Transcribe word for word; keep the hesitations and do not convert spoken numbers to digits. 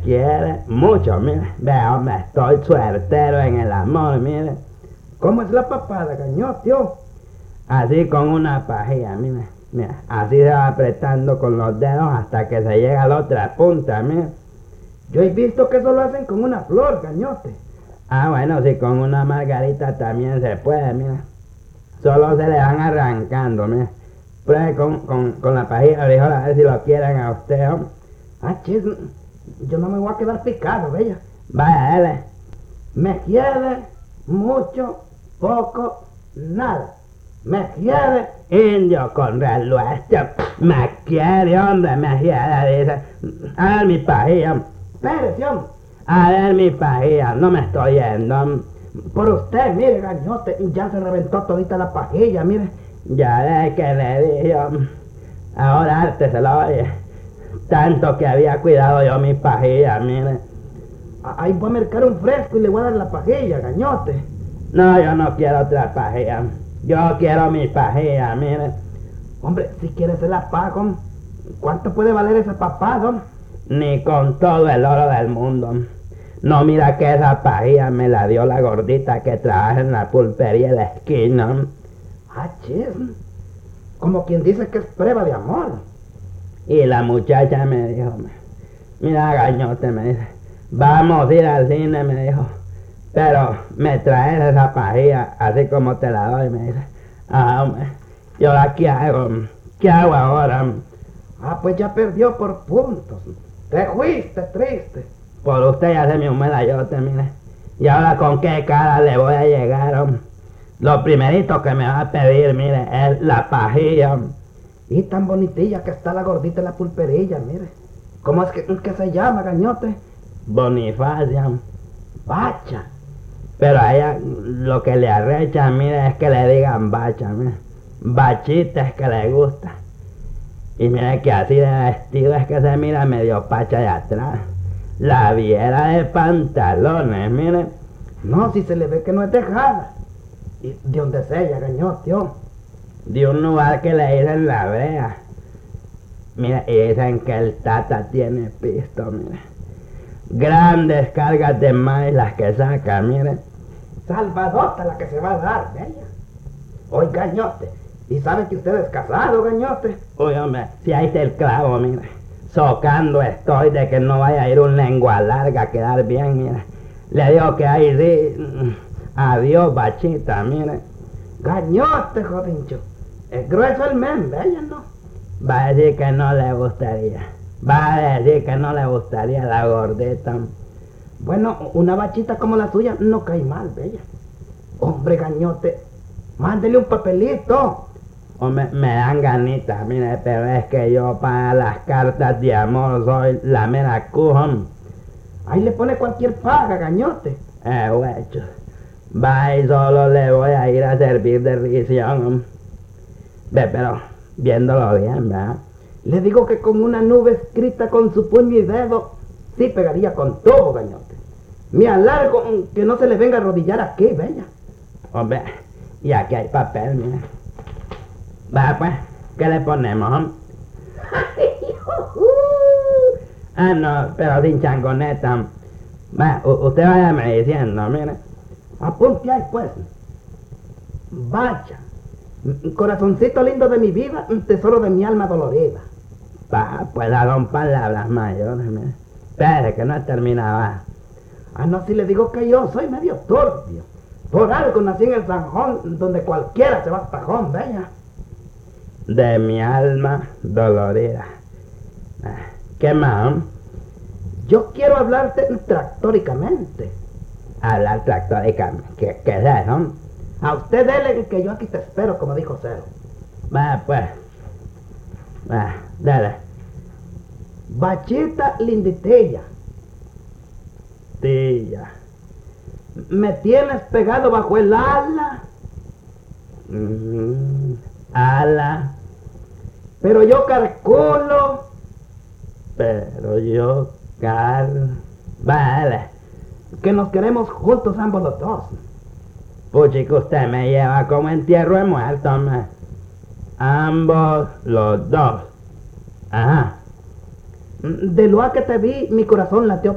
quiere mucho, mire. Ve, hombre, estoy suertero en el amor, mire. ¿Cómo es la papada, gañote? Así con una pajilla, mire. Mira, así se va apretando con los dedos hasta que se llega a la otra punta, mire. Yo he visto que eso lo hacen con una flor, gañote. Ah, bueno, si con una margarita también se puede, mira. Solo se le van arrancando, mira. Pruebe con, con, con la pajilla, frijol, a ver si lo quieren a usted, hombre. Ah, chis, yo no me voy a quedar picado, bella. Vaya, dale. Me quiere mucho, poco, nada. Me quiere. Indio con reluestro. Me quiere, hombre, me quiere, dice. A ver mi pajilla. Espérese, hombre. A ver mi pajilla, no me estoy yendo. Por usted, mire, gañote, ya se reventó todita la pajilla, mire. Ya ve que le dije, hombre. Ahora arte se lo oye. Tanto que había cuidado yo mi pajilla, mire. Ahí voy a mercar un fresco y le voy a dar la pajilla, gañote. No, yo no quiero otra pajilla. Yo quiero mi pajilla, mire. Hombre, si quieres se la pago. ¿Cuánto puede valer esa papada? Ni con todo el oro del mundo. No, mira que esa pajilla me la dio la gordita que trabaja en la pulpería de la esquina. Ah, chis. Como quien dice que es prueba de amor. Y la muchacha me dijo, mira, gañote, me dice, vamos a ir al cine, me dijo, pero me traes esa pajilla así como te la doy, me dice. Ah, hombre, ¿y ahora qué hago? ¿Qué hago ahora? Ah, pues ya perdió por puntos. Te fuiste triste. Por usted ya se me humeda yo, te mire. ¿Y ahora con qué cara le voy a llegar, hombre? Lo primerito que me va a pedir, mire, es la pajilla. Y tan bonitilla que está la gordita en la pulperilla, mire. ¿Cómo es que, que se llama, gañote? Bonifacia. Bacha. Pero a ella lo que le arrecha, mire, es que le digan bacha, mire. Bachita es que le gusta. Y mire que así de vestido es que se mira medio pacha de atrás. La viera de pantalones, mire. No, si se le ve que no es dejada. ¿Y de dónde es ella, gañote? De un lugar que le dicen la brea. Mira, y dicen que el tata tiene pisto, mire. Grandes cargas de maíz las que saca, mire. Salvadota la que se va a dar, bella. Oye, gañote, ¿y sabe que usted es casado, gañote? Uy, hombre, si ahí está el clavo, mire. Socando estoy de que no vaya a ir un lengua larga a quedar bien, mire. Le digo que ahí sí. Adiós, bachita, mire. Gañote, jodincho. Es grueso el men, bella, ¿no? Va a decir que no le gustaría. Va a decir que no le gustaría la gordita. Bueno, una bachita como la suya no cae mal, bella. Hombre, gañote, mándele un papelito. Hombre, me dan ganitas, mire, pero es que yo para las cartas de amor soy la mera cujón. Ahí le pone cualquier paga, gañote. Eh, huecho. Va y solo le voy a ir a servir de risión. Ve, pero viéndolo bien, ¿verdad? Le digo que con una nube escrita con su puño y dedo, sí pegaría con todo, gañote. Me alargo que no se le venga a arrodillar aquí, bella. Hombre, y aquí hay papel, mira. Va, pues, ¿qué le ponemos, hombre? Ah, no, pero sin changoneta. Va, usted váyame diciendo, mire. Apunte ahí, pues. Vaya. Corazoncito lindo de mi vida, un tesoro de mi alma dolorida. Va, pues son palabras mayores, mire. Espere, que no he terminado. Ah, no, si le digo que yo soy medio turbio. Por algo nací en el zanjón, donde cualquiera se va hasta tajón, bella. De mi alma dolorida. ¿Qué más? Yo quiero hablarte tractóricamente. Hablar tractóricamente. ¿Qué, qué es eso? A usted dele que yo aquí te espero, como dijo Cero. Va, pues. Va, dale. Bachita linditella. Tilla. Me tienes pegado bajo el ala. Mm, ala. Pero yo calculo. Pero yo cal... Vale. Que nos queremos juntos ambos los dos. Puchico, usted me lleva como entierro de muerto, me. Ambos los dos. Ajá. De lo a que te vi, mi corazón latió